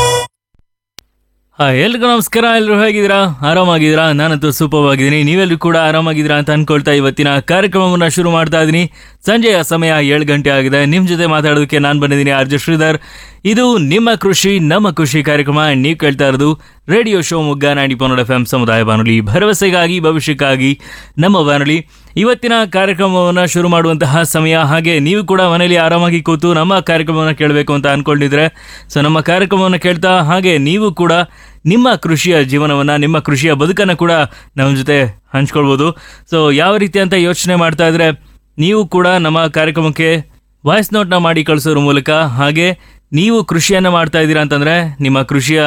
ಹಾಯ್, ಎಲ್ರಿಗೂ ನಮಸ್ಕಾರ. ಎಲ್ಲರೂ ಹೇಗಿದ್ದೀರಾ? ಆರಾಮಾಗಿದ್ದೀರಾ? ನಾನಂತೂ ಸೂಪರ್ ಆಗಿದ್ದೀನಿ. ನೀವೆಲ್ಲರೂ ಕೂಡ ಆರಾಮಾಗಿದ್ದೀರಾ ಅಂತ ಅನ್ಕೊಳ್ತಾ ಇವತ್ತಿನ ಕಾರ್ಯಕ್ರಮವನ್ನು ಶುರು ಮಾಡ್ತಾ ಇದ್ದೀನಿ. ಸಂಜೆಯ ಸಮಯ ಏಳು ಗಂಟೆ ಆಗಿದೆ. ನಿಮ್ಮ ಜೊತೆ ಮಾತಾಡೋದಕ್ಕೆ ನಾನು ಬಂದಿದ್ದೀನಿ ಆರ್ ಜೆ ಶ್ರೀಧರ್. ಇದು ನಿಮ್ಮ ಕೃಷಿ ನಮ್ಮ ಖುಷಿ ಕಾರ್ಯಕ್ರಮ. ನೀವು ಕೇಳ್ತಾ ಇರೋದು radio Shivamogga ninety point F M ಸಮುದಾಯ ಬಾನುಲಿ, ಭರವಸೆಗಾಗಿ ಭವಿಷ್ಯಕ್ಕಾಗಿ ನಮ್ಮ ಬಾನುಲಿ. ಇವತ್ತಿನ ಕಾರ್ಯಕ್ರಮವನ್ನು ಶುರು ಮಾಡುವಂತಹ ಸಮಯ. ಹಾಗೆ ನೀವು ಕೂಡ ಮನೆಯಲ್ಲಿ ಆರಾಮಾಗಿ ಕೂತು ನಮ್ಮ ಕಾರ್ಯಕ್ರಮವನ್ನು ಕೇಳಬೇಕು ಅಂತ ಅಂದ್ಕೊಂಡಿದ್ರೆ ಸೊ ನಮ್ಮ ಕಾರ್ಯಕ್ರಮವನ್ನು ಕೇಳ್ತಾ ಹಾಗೆ ನೀವು ಕೂಡ ನಿಮ್ಮ ಕೃಷಿಯ ಜೀವನವನ್ನು, ನಿಮ್ಮ ಕೃಷಿಯ ಬದುಕನ್ನು ಕೂಡ ನಮ್ಮ ಜೊತೆ ಹಂಚ್ಕೊಳ್ಬೋದು. ಸೊ ಯಾವ ರೀತಿ ಅಂತ ಯೋಚನೆ ಮಾಡ್ತಾ ಇದ್ರೆ ನೀವು ಕೂಡ ನಮ್ಮ ಕಾರ್ಯಕ್ರಮಕ್ಕೆ ವಾಯ್ಸ್ ನೋಟ್ನ ಮಾಡಿ ಕಳಿಸೋದ್ರ ಮೂಲಕ, ಹಾಗೆ ನೀವು ಕೃಷಿಯನ್ನು ಮಾಡ್ತಾ ಇದ್ದೀರಾ ಅಂತಂದರೆ ನಿಮ್ಮ ಕೃಷಿಯ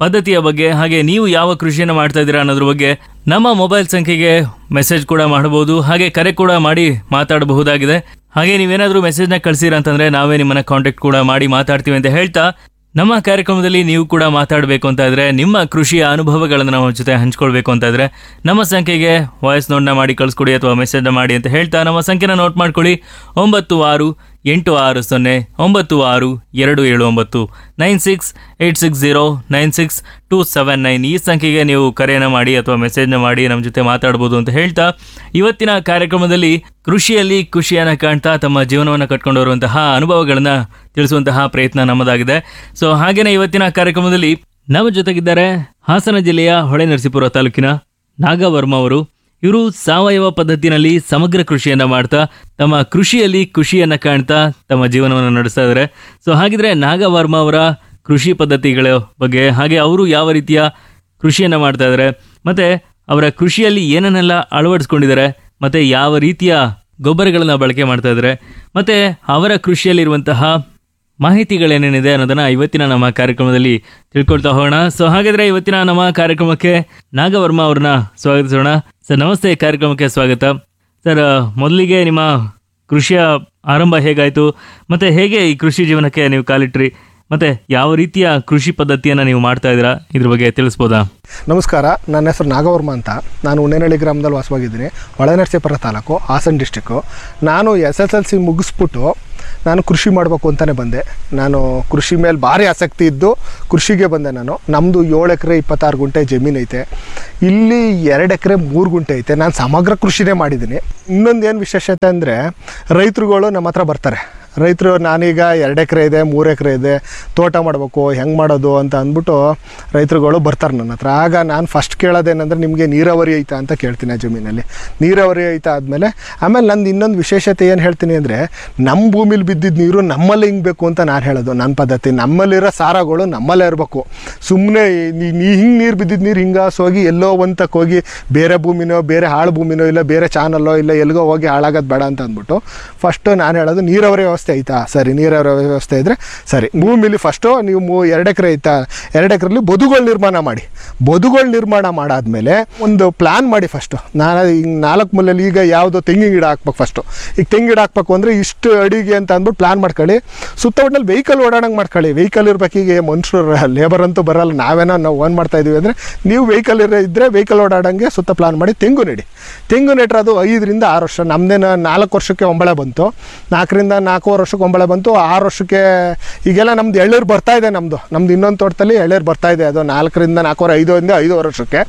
ಪದ್ಧತಿಯ ಬಗ್ಗೆ ಹಾಗೆ ನೀವು ಯಾವ ಕೃಷಿಯನ್ನು ಮಾಡ್ತಾ ಇದ್ದೀರಾ ಅನ್ನೋದ್ರ ಬಗ್ಗೆ ನಮ್ಮ ಮೊಬೈಲ್ ಸಂಖ್ಯೆಗೆ ಮೆಸೇಜ್ ಕೂಡ ಮಾಡಬಹುದು, ಹಾಗೆ ಕರೆ ಕೂಡ ಮಾಡಿ ಮಾತಾಡಬಹುದಾಗಿದೆ. ಹಾಗೆ ನೀವೇನಾದರೂ ಮೆಸೇಜ್ನ ಕಳಿಸಿರ ಅಂತಂದ್ರೆ ನಾವೇ ನಿಮ್ಮನ್ನ ಕಾಂಟ್ಯಾಕ್ಟ್ ಕೂಡ ಮಾಡಿ ಮಾತಾಡ್ತೀವಿ ಅಂತ ಹೇಳ್ತಾ, ನಮ್ಮ ಕಾರ್ಯಕ್ರಮದಲ್ಲಿ ನೀವು ಕೂಡ ಮಾತಾಡಬೇಕು ಅಂತ ಇದ್ರೆ, ನಿಮ್ಮ ಕೃಷಿಯ ಅನುಭವಗಳನ್ನು ನಮ್ಮ ಜೊತೆ ಹಂಚ್ಕೊಳ್ಬೇಕು ಅಂತ ಇದ್ರೆ ನಮ್ಮ ಸಂಖ್ಯೆಗೆ ವಾಯ್ಸ್ ನೋಟ್ನ ಮಾಡಿ ಕಳಿಸ್ಕೊಡಿ ಅಥವಾ ಮೆಸೇಜ್ನ ಮಾಡಿ ಅಂತ ಹೇಳ್ತಾ ನಮ್ಮ ಸಂಖ್ಯೆನ ನೋಟ್ ಮಾಡ್ಕೊಳ್ಳಿ. ಒಂಬತ್ತು ಆರು ಎಂಟು ಆರು ಸೊನ್ನೆ ಒಂಬತ್ತು ಆರು ಎರಡು ಏಳು ಒಂಬತ್ತು nine six eight six zero nine six two seven nine ಈ ಸಂಖ್ಯೆಗೆ ನೀವು ಕರೆಯನ್ನು ಮಾಡಿ ಅಥವಾ ಮೆಸೇಜ್ನ ಮಾಡಿ ನಮ್ಮ ಜೊತೆ ಮಾತಾಡ್ಬೋದು ಅಂತ ಹೇಳ್ತಾ, ಇವತ್ತಿನ ಕಾರ್ಯಕ್ರಮದಲ್ಲಿ ಕೃಷಿಯಲ್ಲಿ ಖುಷಿಯನ್ನು ಕಾಣ್ತಾ ತಮ್ಮ ಜೀವನವನ್ನು ಕಟ್ಕೊಂಡು ಬರುವಂತಹ ಅನುಭವಗಳನ್ನು ತಿಳಿಸುವಂತಹ ಪ್ರಯತ್ನ ನಮ್ಮದಾಗಿದೆ. ಸೊ ಹಾಗೇನೆ ಇವತ್ತಿನ ಕಾರ್ಯಕ್ರಮದಲ್ಲಿ ನಮ್ಮ ಜೊತೆಗಿದ್ದಾರೆ ಹಾಸನ ಜಿಲ್ಲೆಯ ಹೊಳೆನರಸೀಪುರ ತಾಲೂಕಿನ ನಾಗವರ್ಮ ಅವರು. ಇವರು ಸಾವಯವ ಪದ್ಧತಿನಲ್ಲಿ ಸಮಗ್ರ ಕೃಷಿಯನ್ನ ಮಾಡ್ತಾ ತಮ್ಮ ಕೃಷಿಯಲ್ಲಿ ಖುಷಿಯನ್ನ ಕಾಣ್ತಾ ತಮ್ಮ ಜೀವನವನ್ನು ನಡೆಸ್ತಾ ಇದ್ದಾರೆ. ಸೊ ಹಾಗಿದ್ರೆ ನಾಗವರ್ಮ ಅವರ ಕೃಷಿ ಪದ್ಧತಿಗಳ ಬಗ್ಗೆ, ಹಾಗೆ ಅವರು ಯಾವ ರೀತಿಯ ಕೃಷಿಯನ್ನ ಮಾಡ್ತಾ ಇದ್ದಾರೆ, ಮತ್ತೆ ಅವರ ಕೃಷಿಯಲ್ಲಿ ಏನನ್ನೆಲ್ಲ ಅಳವಡಿಸ್ಕೊಂಡಿದ್ದಾರೆ, ಮತ್ತೆ ಯಾವ ರೀತಿಯ ಗೊಬ್ಬರಗಳನ್ನ ಬಳಕೆ ಮಾಡ್ತಾ ಇದ್ದಾರೆ, ಮತ್ತೆ ಅವರ ಕೃಷಿಯಲ್ಲಿರುವಂತಹ ಮಾಹಿತಿಗಳೇನೇನಿದೆ ಅನ್ನೋದನ್ನ ಇವತ್ತಿನ ನಮ್ಮ ಕಾರ್ಯಕ್ರಮದಲ್ಲಿ ತಿಳ್ಕೊಳ್ತಾ ಹೋಗೋಣ. ಸೊ ಹಾಗಾದ್ರೆ ಇವತ್ತಿನ ನಮ್ಮ ಕಾರ್ಯಕ್ರಮಕ್ಕೆ ನಾಗವರ್ಮ ಅವ್ರನ್ನ ಸ್ವಾಗತಿಸೋಣ. ಸರ್ ನಮಸ್ತೆ, ಕಾರ್ಯಕ್ರಮಕ್ಕೆ ಸ್ವಾಗತ. ಸರ್ ಮೊದಲಿಗೆ ನಿಮ್ಮ ಕೃಷಿಯ ಆರಂಭ ಹೇಗಾಯಿತು, ಮತ್ತೆ ಹೇಗೆ ಈ ಕೃಷಿ ಜೀವನಕ್ಕೆ ನೀವು ಕಾಲಿಟ್ರಿ, ಮತ್ತೆ ಯಾವ ರೀತಿಯ ಕೃಷಿ ಪದ್ಧತಿಯನ್ನು ನೀವು ಮಾಡ್ತಾ ಇದ್ದೀರಾ, ಇದ್ರ ಬಗ್ಗೆ ತಿಳಿಸ್ಬೋದಾ? ನಮಸ್ಕಾರ, ನನ್ನ ಹೆಸರು ನಾಗವರ್ಮ ಅಂತ. ನಾನು ಉಣ್ಣೇನಹಳ್ಳಿ ಗ್ರಾಮದಲ್ಲಿ ವಾಸವಾಗಿದ್ದೀನಿ, ಹೊಳೆನರಸೀಪುರ ತಾಲೂಕು, ಹಾಸನ ಡಿಸ್ಟಿಕ್ಕು. ನಾನು ಎಸ್ ಎಸ್ ಎಲ್ ಸಿ ಮುಗಿಸ್ಬಿಟ್ಟು ನಾನು ಕೃಷಿ ಮಾಡಬೇಕು ಅಂತಲೇ ಬಂದೆ. ನಾನು ಕೃಷಿ ಮೇಲೆ ಭಾರಿ ಆಸಕ್ತಿ ಇದ್ದು ಕೃಷಿಗೆ ಬಂದೆ. ನಾನು ನಮ್ಮದು ಏಳು ಎಕರೆ ಇಪ್ಪತ್ತಾರು ಗುಂಟೆ ಜಮೀನು ಐತೆ. ಇಲ್ಲಿ ಎರಡು ಎಕರೆ ಮೂರು ಗುಂಟೆ ಐತೆ. ನಾನು ಸಮಗ್ರ ಕೃಷಿನೇ ಮಾಡಿದ್ದೀನಿ. ಇನ್ನೊಂದು ಏನು ವಿಶೇಷತೆ ಅಂದರೆ, ರೈತರುಗಳು ನಮ್ಮ ಹತ್ರ ಬರ್ತಾರೆ. ರೈತರು ನಾನೀಗ ಎರಡು ಎಕರೆ ಇದೆ, ಮೂರು ಎಕರೆ ಇದೆ, ತೋಟ ಮಾಡಬೇಕು, ಹೆಂಗೆ ಮಾಡೋದು ಅಂತ ಅಂದ್ಬಿಟ್ಟು ರೈತರುಗಳು ಬರ್ತಾರೆ ನನ್ನ ಹತ್ರ. ಆಗ ನಾನು ಫಸ್ಟ್ ಕೇಳೋದೇನೆಂದರೆ, ನಿಮಗೆ ನೀರಾವರಿ ಐತಾ ಅಂತ ಕೇಳ್ತೀನಿ. ಆ ಜಮೀನಲ್ಲಿ ನೀರಾವರಿ ಐತಾ ಆದಮೇಲೆ ಆಮೇಲೆ ನಂದು ಇನ್ನೊಂದು ವಿಶೇಷತೆ ಏನು ಹೇಳ್ತೀನಿ ಅಂದರೆ, ನಮ್ಮ ಭೂಮಿಲಿ ಬಿದ್ದಿದ್ದ ನೀರು ನಮ್ಮಲ್ಲಿ ಹಿಂಗಬೇಕು ಅಂತ ನಾನು ಹೇಳೋದು. ನನ್ನ ಪದ್ಧತಿ ನಮ್ಮಲ್ಲಿರೋ ಸಾರಗಳು ನಮ್ಮಲ್ಲೇ ಇರಬೇಕು. ಸುಮ್ಮನೆ ನೀ ಹಿಂಗೆ ನೀರು ಬಿದ್ದಿದ್ದು ನೀರು ಹಿಂಗೆ ಹೋಗಿ ಎಲ್ಲೋ ಒಂತಕ್ಕೆ ಹೋಗಿ ಬೇರೆ ಭೂಮಿನೋ ಬೇರೆ ಹಾಳು ಭೂಮಿನೋ ಇಲ್ಲ ಬೇರೆ ಚಾನಲ್ಲೋ ಇಲ್ಲ ಎಲ್ಲಿಗೋ ಹೋಗಿ ಹಾಳಾಗೋದು ಬೇಡ ಅಂತ ಅಂದ್ಬಿಟ್ಟು ಫಸ್ಟು ನಾನು ಹೇಳೋದು, ನೀರಾವರಿ ವ್ಯವಸ್ಥೆ ಐತಾ, ಸರಿ ನೀರಾವರಿ ವ್ಯವಸ್ಥೆ ಇದ್ದರೆ ಸರಿ. ಭೂಮಿಲಿ ಫಸ್ಟು ನೀವು ಮೂ ಎರಡು ಎಕರೆ ಐತಾ, ಎರಡು ಎಕರೆಲಿ ಬದುಗಳು ನಿರ್ಮಾಣ ಮಾಡಿ. ಬದುಗಳು ನಿರ್ಮಾಣ ಮಾಡಾದ್ಮೇಲೆ ಒಂದು ಪ್ಲ್ಯಾನ್ ಮಾಡಿ. ಫಸ್ಟು ನಾನು ಹಿಂಗೆ ನಾಲ್ಕು ಮೂಲೆಯಲ್ಲಿ ಈಗ ಯಾವುದೋ ತೆಂಗಿನ ಗಿಡ ಹಾಕ್ಬೇಕು. ಫಸ್ಟು ಈಗ ತೆಂಗಿನ ಗಿಡ ಹಾಕ್ಬೇಕು ಅಂದರೆ ಇಷ್ಟು ಅಡಿಗೆ ಅಂತ ಅಂದ್ಬಿಟ್ಟು ಪ್ಲ್ಯಾನ್ ಮಾಡ್ಕೊಳ್ಳಿ. ಸುತ್ತಮುತ್ತಲ್ಲಿ ವೆಹಿಕಲ್ ಓಡಾಡಂಗೆ ಮಾಡ್ಕೊಳ್ಳಿ. ವೆಹಿಕಲ್ ಇರ್ಬೇಕು. ಈಗ ಮನುಷ್ಯರು ಲೇಬರ್ ಅಂತೂ ಬರೋಲ್ಲ, ನಾವೇನೋ ನಾವು ಓನ್ ಮಾಡ್ತಾಯಿದ್ದೀವಿ ಅಂದರೆ ನೀವು ವೆಹಿಕಲ್ ಇರೋ ಇದ್ದರೆ ವೆಹಿಕಲ್ ಓಡಾಡಂಗೆ ಸುತ್ತ ಪ್ಲ್ಯಾನ್ ಮಾಡಿ ತೆಂಗು ನೆಡಿ. ತೆಂಗು ನೆಟ್ರೆ ಅದು ಐದರಿಂದ ಆರು ವರ್ಷ. ನಮ್ಮದೇನು ನಾಲ್ಕು ವರ್ಷಕ್ಕೆ ಒಂಬಳೆ ಬಂತು, ನಾಲ್ಕರಿಂದ ನಾಲ್ಕೂವರೆ ವರ್ಷಕ್ಕೆ ಒಂಬಳೆ ಬಂತು. ಆರು ವರ್ಷಕ್ಕೆ ಈಗೆಲ್ಲ ನಮ್ದು ಎಳ್ಳೀರು ಬರ್ತಾಯಿದೆ. ನಮ್ಮದು ನಮ್ದು ಇನ್ನೊಂದು ತೋಟದಲ್ಲಿ ಎಳ್ಳೀರು ಬರ್ತಾಯಿದೆ. ಅದು ನಾಲ್ಕರಿಂದ ನಾಲ್ಕೂವರೆ ಐದರಿಂದ ಐದೂವರೆ ವರ್ಷಕ್ಕೆ.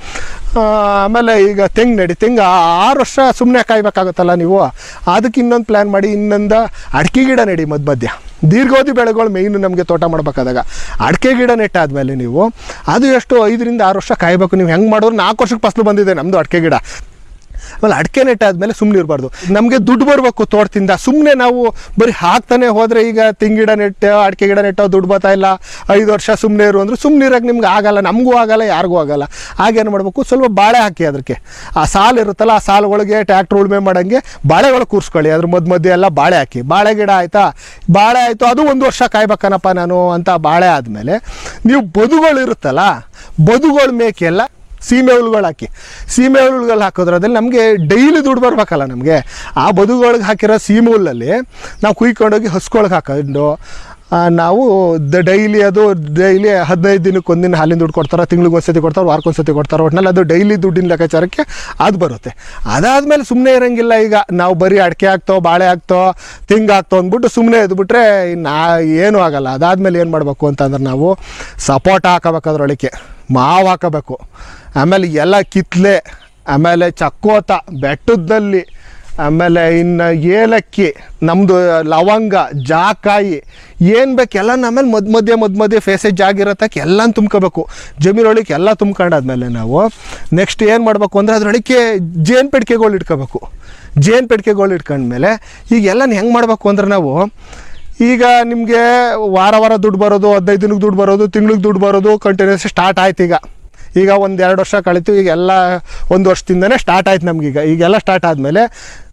ಆಮೇಲೆ ಈಗ ತೆಂಗು ನೆಡಿ. ತೆಂಗು ಆರು ವರ್ಷ ಸುಮ್ಮನೆ ಕಾಯ್ಬೇಕಾಗುತ್ತಲ್ಲ ನೀವು. ಅದಕ್ಕೆ ಇನ್ನೊಂದು ಪ್ಲ್ಯಾನ್ ಮಾಡಿ. ಇನ್ನೊಂದು ಅಡಿಕೆ ಗಿಡ ನೆಡಿ ಮಧ್ಯ ಮಧ್ಯ. ದೀರ್ಘಾವಧಿ ಬೆಳೆಗಳು ಮೇಯ್ನು ನಮಗೆ ತೋಟ ಮಾಡಬೇಕಾದಾಗ ಅಡಿಕೆ ಗಿಡ ನೆಟ್ಟಾದಮೇಲೆ ನೀವು ಅದು ಎಷ್ಟು ಐದರಿಂದ ಆರು ವರ್ಷ ಕಾಯಬೇಕು. ನೀವು ಹೆಂಗೆ ಮಾಡೋರು ನಾಲ್ಕು ವರ್ಷಕ್ಕೆ ಫಸಲು ಬಂದಿದೆ ನಮ್ಮದು ಅಡಿಕೆ ಗಿಡ. ಆಮೇಲೆ ಅಡಿಕೆ ನೆಟ್ಟಾದ್ಮೇಲೆ ಸುಮ್ಮನೆ ಇರಬಾರ್ದು. ನಮಗೆ ದುಡ್ಡು ಬರಬೇಕು ತೋಟದಿಂದ. ಸುಮ್ಮನೆ ನಾವು ಬರೀ ಹಾಕ್ತಾನೆ ಹೋದರೆ, ಈಗ ತೆಂಗು ಗಿಡ ನೆಟ್ಟೆ ಅಡಿಕೆ ಗಿಡ ನೆಟ್ಟೋ ದುಡ್ಡು ಬರ್ತಾ ಇಲ್ಲ, ಐದು ವರ್ಷ ಸುಮ್ಮನೆ ಇರು ಅಂದರೆ ಸುಮ್ಮನೆ ಇರೋಕೆ ನಿಮ್ಗೆ ಆಗಲ್ಲ, ನಮಗೂ ಆಗಲ್ಲ, ಯಾರಿಗೂ ಆಗಲ್ಲ. ಆಗೇನು ಮಾಡಬೇಕು, ಸ್ವಲ್ಪ ಬಾಳೆ ಹಾಕಿ. ಅದಕ್ಕೆ ಆ ಸಾಲು ಇರುತ್ತಲ್ಲ, ಆ ಸಾಲುಗಳಿಗೆ ಟ್ಯಾಕ್ಟ್ರ್ ಉಳುಮೆ ಮಾಡೋಂಗೆ ಬಾಳೆಗಳು ಕೂರಿಸ್ಕೊಳ್ಳಿ. ಅದ್ರ ಮಧ್ಯ ಮಧ್ಯೆ ಎಲ್ಲ ಬಾಳೆ ಹಾಕಿ. ಬಾಳೆ ಗಿಡ ಆಯಿತಾ, ಬಾಳೆ ಆಯಿತು, ಅದು ಒಂದು ವರ್ಷ ಕಾಯ್ಬೇಕನಪ್ಪ ನಾನು ಅಂತ. ಬಾಳೆ ಆದಮೇಲೆ ನೀವು ಬದುಗಳು ಇರುತ್ತಲ್ಲ, ಬದುಗಳ ಮೇಕೆಲ್ಲ ಸೀಮೆ ಹುಳುಗಳು ಹಾಕಿ. ಸೀಮೆ ಹುಳುಗಳು ಹಾಕೋದ್ರಲ್ಲಿ ನಮಗೆ ಡೈಲಿ ದುಡ್ಡು ಬರ್ಬೇಕಲ್ಲ ನಮಗೆ. ಆ ಬದುಗಳಿಗೆ ಹಾಕಿರೋ ಸೀಮೆ ಹುಲ್ಲಲ್ಲಿ ನಾವು ಕುಯ್ಕೊಂಡೋಗಿ ಹಸ್ಕೊಳಗೆ ಹಾಕೊಂಡು ನಾವು ಡೈಲಿ ಅದು ಡೈಲಿ ಹದಿನೈದು ದಿನಕ್ಕೆ ಒಂದಿನ ಹಾಲಿನ ದುಡ್ಡು ಕೊಡ್ತಾರೆ, ತಿಂಗ್ಳಿಗೆ ಒಂದು ಸತಿ ಕೊಡ್ತಾರೆ, ವಾರಕ್ಕೆ ಒಂದು ಸತಿ ಕೊಡ್ತಾರೆ. ಒಟ್ಟಿನಲ್ಲಿ ಅದು ಡೈಲಿ ದುಡ್ಡಿನ ಲೆಕ್ಕಾಚಾರಕ್ಕೆ ಅದು ಬರುತ್ತೆ. ಅದಾದಮೇಲೆ ಸುಮ್ಮನೆ ಇರೋಂಗಿಲ್ಲ. ಈಗ ನಾವು ಬರೀ ಅಡಿಕೆ ಹಾಕ್ತೋ, ಬಾಳೆ ಹಾಕ್ತೋ, ತೆಂಗು ಹಾಕ್ತೋ ಅಂದ್ಬಿಟ್ಟು ಸುಮ್ಮನೆ ಇದ್ಬಿಟ್ರೆ ನಾ ಏನೂ ಆಗೋಲ್ಲ. ಅದಾದಮೇಲೆ ಏನು ಮಾಡಬೇಕು ಅಂತಂದ್ರೆ, ನಾವು ಸಪೋಟ ಹಾಕಬೇಕಾದ್ರೊಳಕ್ಕೆ ಮಾವು ಹಾಕಬೇಕು. ಆಮೇಲೆ ಎಲ್ಲ ಕಿತ್ಲೆ, ಆಮೇಲೆ ಚಕ್ಕೋತ ಬೆಟ್ಟದಲ್ಲಿ, ಆಮೇಲೆ ಇನ್ನು ಏಲಕ್ಕಿ, ನಮ್ಮದು ಲವಂಗ, ಜಾಕಾಯಿ, ಏನು ಬೇಕು ಎಲ್ಲ ಆಮೇಲೆ ಮಧ್ಯ ಮಧ್ಯೆ ಮಧ್ಯ ಮಧ್ಯೆ ಫೇಸೇಜ್ ಆಗಿರತ್ತಕ್ಕೆ ಎಲ್ಲ ತುಂಬ್ಕೋಬೇಕು. ಜಮೀನೊಳಗೆ ಎಲ್ಲ ತುಂಬ್ಕೊಂಡಾದ್ಮೇಲೆ ನಾವು ನೆಕ್ಸ್ಟ್ ಏನು ಮಾಡಬೇಕು ಅಂದರೆ, ಅದರೊಳಗೆ ಜೇನು ಪೆಟ್ಟಿಗೆಗಳು ಇಟ್ಕೋಬೇಕು. ಜೇನು ಪೆಟ್ಟಿಗೆಗಳು ಇಟ್ಕೊಂಡ್ಮೇಲೆ ಈಗ ಎಲ್ಲ ಹೆಂಗೆ ಮಾಡಬೇಕು ಅಂದ್ರೆ, ನಾವು ಈಗ ನಿಮಗೆ ವಾರ ವಾರ ದುಡ್ಡು ಬರೋದು, ಹದಿನೈದು ದಿನಕ್ಕೆ ದುಡ್ಡು ಬರೋದು, ತಿಂಗ್ಳಿಗೆ ದುಡ್ಡು ಬರೋದು ಕಂಟಿನ್ಯೂಸ್ ಸ್ಟಾರ್ಟ್ ಆಯ್ತು. ಈಗ ಈಗ ಒಂದು ಎರಡು ವರ್ಷ ಕಳೀತು. ಈಗ ಎಲ್ಲ ಒಂದು ವರ್ಷದಿಂದನೇ ಸ್ಟಾರ್ಟ್ ಆಯ್ತು ನಮಗೀಗ. ಈಗೆಲ್ಲ ಸ್ಟಾರ್ಟ್ ಆದಮೇಲೆ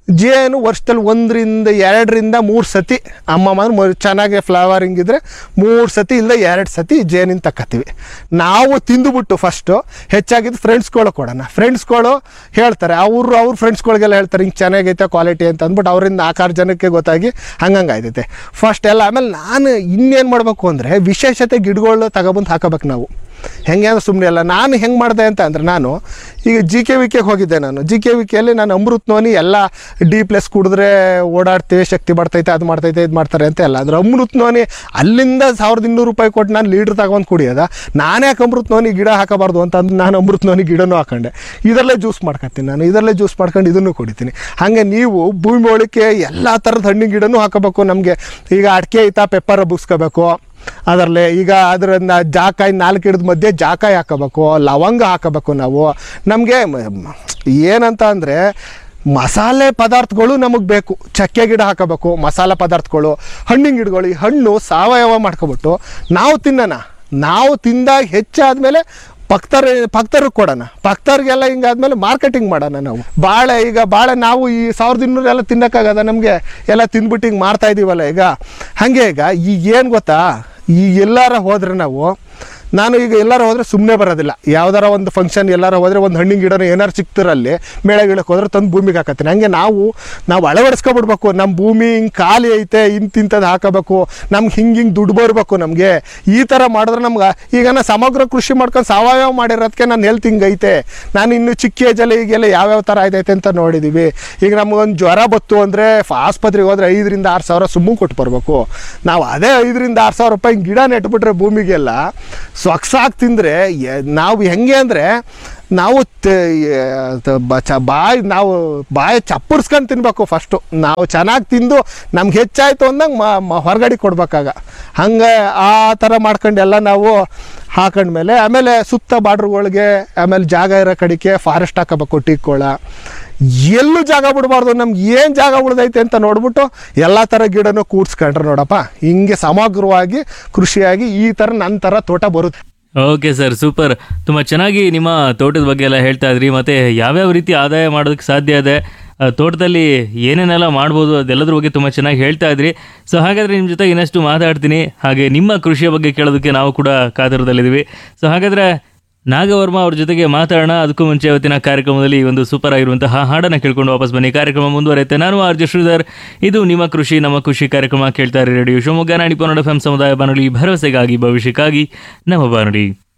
ಜೇನು ವರ್ಷದಲ್ಲಿ ಒಂದರಿಂದ ಎರಡರಿಂದ ಮೂರು ಸತಿ ಅಮ್ಮ ಮಾತ್ರ ಚೆನ್ನಾಗಿ ಫ್ಲವರಿಂಗ್ ಇದ್ದರೆ ಮೂರು ಸತಿ ಇಲ್ಲ ಎರಡು ಸತಿ ಜೇನಿನ ತಕ್ಕತ್ತೀವಿ. ನಾವು ತಿಂದುಬಿಟ್ಟು ಫಸ್ಟು ಹೆಚ್ಚಾಗಿದ್ದು ಫ್ರೆಂಡ್ಸ್ಗಳು ಕೊಡೋಣ. ಫ್ರೆಂಡ್ಸ್ಗಳು ಹೇಳ್ತಾರೆ, ಅವರು ಅವ್ರ ಫ್ರೆಂಡ್ಸ್ಗಳಿಗೆಲ್ಲ ಹೇಳ್ತಾರೆ ಹಿಂಗೆ ಚೆನ್ನಾಗೈತೆ ಕ್ವಾಲಿಟಿ ಅಂತ ಅಂದ್ಬಿಟ್ಟು ಅವರಿಂದ ನಾಲ್ಕಾರು ಜನಕ್ಕೆ ಗೊತ್ತಾಗಿ ಹಂಗಂಗೆ ಆಯ್ತೈತೆ ಫಸ್ಟ್ ಎಲ್ಲ. ಆಮೇಲೆ ನಾನು ಇನ್ನೇನು ಮಾಡಬೇಕು ಅಂದರೆ ವಿಶೇಷತೆ ಗಿಡಗಳು ತಗೊಬಂದು ಹಾಕೋಬೇಕು ನಾವು. ಹೆಂಗೆ ಅಂದ್ರೆ ಸುಮ್ಮನೆ ಅಲ್ಲ. ನಾನು ಹೆಂಗೆ ಮಾಡಿದೆ ಅಂತ ಅಂದರೆ, ನಾನು ಈಗ ಜಿ ಕೆ ವಿ ಕೆಗೆ ಹೋಗಿದ್ದೆ. ನಾನು ಜಿ ಕೆ ವಿ ಕೆಯಲ್ಲಿ ನಾನು ಅಮೃತ್ ನೋನಿ ಎಲ್ಲ ಡಿ ಪ್ಲಸ್ ಕುಡಿದ್ರೆ ಓಡಾಡ್ತೀವಿ, ಶಕ್ತಿ ಬರ್ತೈತೆ, ಅದು ಮಾಡ್ತೈತೆ, ಇದು ಮಾಡ್ತಾರೆ ಅಂತ ಎಲ್ಲ. ಅಂದ್ರೆ ಅಮೃತ್ ನೋನಿ ಅಲ್ಲಿಂದ ಸಾವಿರದ ಇನ್ನೂರು ರೂಪಾಯಿ ಕೊಟ್ಟು ನಾನು ಲೀಡ್ರ್ ತಗೊಂಡು ಕುಡಿಯೋದ. ನಾನೇ ಯಾಕೆ ಅಮೃತ್ ನೋನಿ ಗಿಡ ಹಾಕಬಾರ್ದು ಅಂತ ಅಂದು ನಾನು ಅಮೃತ್ ನೋನಿ ಗಿಡನೂ ಹಾಕೊಂಡೆ. ಇದರಲ್ಲೇ ಜ್ಯೂಸ್ ಮಾಡ್ಕೊತೀನಿ ನಾನು, ಇದರಲ್ಲೇ ಜ್ಯೂಸ್ ಮಾಡ್ಕೊಂಡು ಇದನ್ನು ಕುಡಿತೀನಿ. ಹಾಗೆ ನೀವು ಭೂಮಿ ಒಳಕ್ಕೆ ಎಲ್ಲ ಥರದ ಹಣ್ಣಿನ ಗಿಡನೂ ಹಾಕೋಬೇಕು. ನಮಗೆ ಈಗ ಅಡಿಕೆ ಐತಾ, ಪೆಪ್ಪರ್ ಬುಗ್ಸ್ಕೋಬೇಕು. ಅದರಲ್ಲೇ ಈಗ ಅದರಿಂದ ಜಾಕಾಯಿ ನಾಲ್ಕು ಗಿಡದ ಮಧ್ಯೆ ಜಾಕಾಯಿ ಹಾಕೋಬೇಕು, ಲವಂಗ ಹಾಕೋಬೇಕು ನಾವು. ನಮಗೆ ಏನಂತ ಅಂದರೆ ಮಸಾಲೆ ಪದಾರ್ಥಗಳು ನಮಗೆ ಬೇಕು. ಚಕ್ಕೆ ಗಿಡ ಹಾಕೋಬೇಕು, ಮಸಾಲೆ ಪದಾರ್ಥಗಳು, ಹಣ್ಣಿನ ಗಿಡಗಳು. ಈ ಹಣ್ಣು ಸಾವಯವ ಮಾಡ್ಕೊಬಿಟ್ಟು ನಾವು ತಿನ್ನೋಣ. ನಾವು ತಿಂದಾಗ ಹೆಚ್ಚಾದಮೇಲೆ ಪಕ್ತರ ಪಕ್ತರಿಗೆ ಕೊಡೋಣ. ಪಕ್ತರಿಗೆಲ್ಲ ಹಿಂಗಾದ್ಮೇಲೆ ಮಾರ್ಕೆಟಿಂಗ್ ಮಾಡೋಣ ನಾವು. ಬಾಳೆ ಈಗ ಬಾಳೆ ನಾವು ಈ ಸಾವಿರದ ಇನ್ನೂರೆಲ್ಲ ತಿನ್ನೋಕ್ಕಾಗದ ನಮಗೆ, ಎಲ್ಲ ತಿಂದ್ಬಿಟ್ಟು ಹಿಂಗೆ ಮಾಡ್ತಾ ಇದ್ದೀವಲ್ಲ ಈಗ. ಹಾಗೆ ಈಗ ಈಗ ಏನು ಗೊತ್ತಾ, ಈಗ ಎಲ್ಲಾರ ಹೋದರೆ ನಾವು, ನಾನು ಈಗ ಎಲ್ಲರೂ ಹೋದರೆ ಸುಮ್ಮನೆ ಬರೋದಿಲ್ಲ. ಯಾವ್ದಾರ ಒಂದು ಫಂಕ್ಷನ್ ಎಲ್ಲರೂ ಹೋದರೆ ಒಂದು ಹಣ್ಣಿನ ಗಿಡನ ಏನಾರು ಸಿಕ್ತಿರಲ್ಲಿ ಮೇಳೆ ಗಿಡಕ್ಕೆ ಹೋದ್ರೆ ತಂದು ಭೂಮಿಗೆ ಹಾಕತ್ತೀನಿ. ಹಂಗೆ ನಾವು ನಾವು ಅಳವಡಿಸ್ಕೊಬಿಡ್ಬೇಕು. ನಮ್ಮ ಭೂಮಿ ಹಿಂಗೆ ಖಾಲಿ ಐತೆ, ಇಂತಿಂಥದ್ದು ಹಾಕೋಬೇಕು, ನಮ್ಗೆ ಹಿಂಗೆ ಹಿಂಗೆ ದುಡ್ಡು ಬರಬೇಕು ನಮಗೆ. ಈ ಥರ ಮಾಡಿದ್ರೆ ನಮ್ಗೆ ಈಗ ನಾನು ಸಮಗ್ರ ಕೃಷಿ ಮಾಡ್ಕೊಂಡು ಸಾವಯವ ಮಾಡಿರೋದಕ್ಕೆ ನಾನು ಹೆಲ್ತ್ ಹಿಂಗೆ ಐತೆ. ನಾನು ಇನ್ನು ಚಿಕ್ಕ ಏಜಲ್ಲಿ ಈಗೆಲ್ಲ ಯಾವ್ಯಾವ ಥರ ಆಯ್ತೈತೆ ಅಂತ ನೋಡಿದ್ದೀವಿ. ಈಗ ನಮಗೊಂದು ಜ್ವರ ಬತ್ತು ಅಂದರೆ ಆಸ್ಪತ್ರೆಗೆ ಹೋದರೆ ಐದರಿಂದ ಆರು ಸಾವಿರ ಸುಮ್ಮನೆ ಕೊಟ್ಟು ಬರಬೇಕು. ನಾವು ಅದೇ ಐದರಿಂದ ಆರು ಸಾವಿರ ರೂಪಾಯಿ ಗಿಡ ನೆಟ್ಬಿಟ್ರೆ ಭೂಮಿಗೆಲ್ಲ ಸೊಕ್ಸಾಗಿ ತಿಂದರೆ ನಾವು ಹೆಂಗೆ ಅಂದರೆ ನಾವು ಬಾಯಿ ನಾವು ಬಾಯಿ ಚಪ್ಪರ್ಸ್ಕೊಂಡು ತಿನ್ಬೇಕು ಫಸ್ಟು. ನಾವು ಚೆನ್ನಾಗಿ ತಿಂದು ನಮ್ಗೆ ಹೆಚ್ಚಾಯಿತು ಅಂದಂಗೆ ಮ ಹೊರಗಡೆ ಕೊಡ್ಬೇಕಾಗ. ಹಂಗೆ ಆ ಥರ ಮಾಡ್ಕೊಂಡು ಎಲ್ಲ ನಾವು ಹಾಕೊಂಡ್ಮೇಲೆ ಆಮೇಲೆ ಸುತ್ತ ಬಾರ್ಡ್ರುಗಳಿಗೆ ಆಮೇಲೆ ಜಾಗ ಇರೋ ಕಡೆಗೆ ಫಾರೆಸ್ಟ್ ಹಾಕೋಬೇಕು. ಟೀಕೋಳ ಎಲ್ಲೂ ಜಾಗ ಬಿಡಬಾರ್ದು. ನಮ್ಗೆ ಏನು ಜಾಗ ಉಳಿದೈತೆ ಅಂತ ನೋಡ್ಬಿಟ್ಟು ಎಲ್ಲ ಥರ ಗಿಡನೂ ಕೂಡ್ಸ್ಕೊಂಡ್ರೆ ನೋಡಪ್ಪ ಹಿಂಗೆ ಸಮಗ್ರವಾಗಿ ಕೃಷಿಯಾಗಿ ಈ ಥರ ನನ್ನ ಥರ ತೋಟ ಬರುತ್ತೆ. Okay sir, super. ತುಂಬ ಚೆನ್ನಾಗಿ ನಿಮ್ಮ ತೋಟದ ಬಗ್ಗೆ ಎಲ್ಲ ಹೇಳ್ತಾ ಇದ್ರಿ, ಮತ್ತು ಯಾವ್ಯಾವ ರೀತಿ ಆದಾಯ ಮಾಡೋದಕ್ಕೆ ಸಾಧ್ಯ ಇದೆ, ತೋಟದಲ್ಲಿ ಏನೇನೆಲ್ಲ ಮಾಡ್ಬೋದು ಅದೆಲ್ಲದ್ರ ಬಗ್ಗೆ ತುಂಬ ಚೆನ್ನಾಗಿ ಹೇಳ್ತಾ ಇದ್ರಿ. ಸೊ ಹಾಗಾದರೆ ನಿಮ್ಮ ಜೊತೆ ಇನ್ನಷ್ಟು ಮಾತಾಡ್ತೀನಿ. ಹಾಗೆ ನಿಮ್ಮ ಕೃಷಿಯ ಬಗ್ಗೆ ಕೇಳೋದಕ್ಕೆ ನಾವು ಕೂಡ ಕಾತರದಲ್ಲಿದ್ದೀವಿ. ಸೊ ಹಾಗಾದರೆ ನಾಗವರ್ಮ ಅವ್ರ ಜೊತೆಗೆ ಮಾತಾಡೋಣ. ಅದಕ್ಕೂ ಮುಂಚೆ ಇವತ್ತಿನ ಕಾರ್ಯಕ್ರಮದಲ್ಲಿ ಒಂದು ಸೂಪರ್ ಆಗಿರುವಂತಹ ಹಾಡನ್ನು ಕೇಳ್ಕೊಂಡು ವಾಪಸ್ ಬನ್ನಿ. ಕಾರ್ಯಕ್ರಮ ಮುಂದುವರೆಯುತ್ತೆ. ನಾನು ಆರ್ ಜೆ ಶ್ರೀಧರ್. ಇದು ನಿಮ್ಮ ಕೃಷಿ ನಮ್ಮ ಖುಷಿ ಕಾರ್ಯಕ್ರಮ ಕೇಳ್ತಾ ಇರಿ ರೇಡಿಯೋ ಶಿವಮೊಗ್ಗ ನಾಡಿ ಪನ್ನಡ ಎಫ್ ಎಂ ಸಮುದಾಯ ಬಾನುಲಿ, ಭರವಸೆಗಾಗಿ ಭವಿಷ್ಯಕ್ಕಾಗಿ ನಮ್ಮ ಬಾನುಲಿ.